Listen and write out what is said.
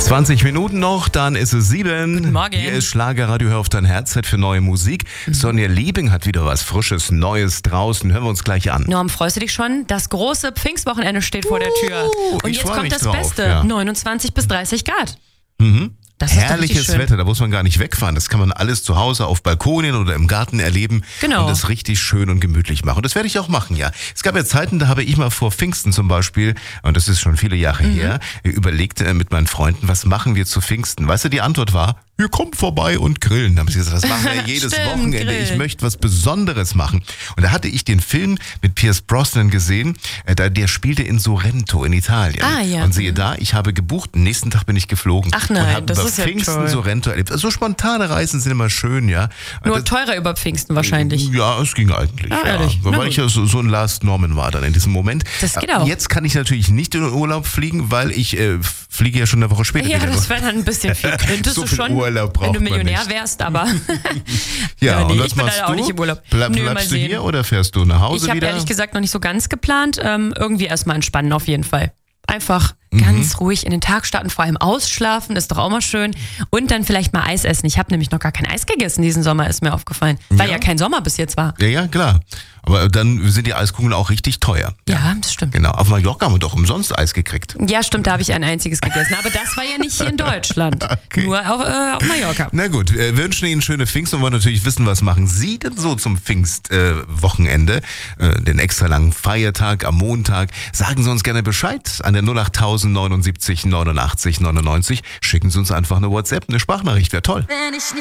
20 Minuten noch, dann ist es 7. Guten Morgen. Hier ist Schlagerradio, hör auf dein Herz, Zeit für neue Musik. Sonja Liebing hat wieder was Frisches, Neues draußen. Hören wir uns gleich an. Norm, freust du dich schon? Das große Pfingstwochenende steht vor der Tür. Und ich jetzt freu kommt mich das drauf, Beste. ja. 29 bis 30 Grad. Das ist doch richtig Herrliches schön. Wetter, da muss man gar nicht wegfahren. Das kann man alles zu Hause auf Balkonien oder im Garten erleben Genau. und es richtig schön und gemütlich machen. Und das werde ich auch machen, ja. Es gab ja Zeiten, da habe ich mal vor Pfingsten zum Beispiel, und das ist schon viele Jahre her, überlegt mit meinen Freunden, was machen wir zu Pfingsten? Weißt du, die Antwort war, wir kommen vorbei und grillen. Da haben sie gesagt, das machen wir jedes Stimmt, Wochenende. grillen. Ich möchte was Besonderes machen. Und da hatte ich den Film mit Pierce Brosnan gesehen, der spielte in Sorrento in Italien. Ah, ja. Und siehe da, ich habe gebucht, am nächsten Tag bin ich geflogen. Ach nein, und habe das über ist ja Pfingsten toll. Sorrento erlebt. So spontane Reisen sind immer schön, ja. Nur Das- teurer über Pfingsten wahrscheinlich. ja, es ging eigentlich. Ah, ja. ehrlich? Na Weil gut. ich ja so ein Last Norman war dann in diesem Moment. Das geht auch. Jetzt kann ich natürlich nicht in den Urlaub fliegen, weil ich fliege ja schon eine Woche später Ja, wieder. das wäre dann ein bisschen viel. Könntest So du viel schon, Urlaub braucht wenn du man Millionär nicht. wärst, aber Ja, nee, und was ich bin machst leider auch du? nicht im Urlaub. Nö, mal Bleibst du sehen. hier oder fährst du nach Hause Ich habe wieder? ehrlich gesagt noch nicht so ganz geplant. Irgendwie erstmal entspannen auf jeden Fall. Einfach ganz ruhig in den Tag starten, vor allem ausschlafen, ist doch auch mal schön. Und dann vielleicht mal Eis essen. Ich habe nämlich noch gar kein Eis gegessen diesen Sommer, ist mir aufgefallen. Weil ja kein Sommer bis jetzt war. Ja, klar. Aber dann sind die Eiskugeln auch richtig teuer. Ja, das stimmt. Genau. Auf Mallorca haben wir doch umsonst Eis gekriegt. Ja, stimmt, da habe ich ein einziges gegessen. Aber das war ja nicht hier in Deutschland. Okay. Nur auf Mallorca. Na gut, wir wünschen Ihnen schöne Pfingsten und wollen natürlich wissen, was machen Sie denn so zum Pfingstwochenende, den extra langen Feiertag am Montag. Sagen Sie uns gerne Bescheid an der 08000 79 89 99. Schicken Sie uns einfach eine WhatsApp, eine Sprachnachricht, wäre toll.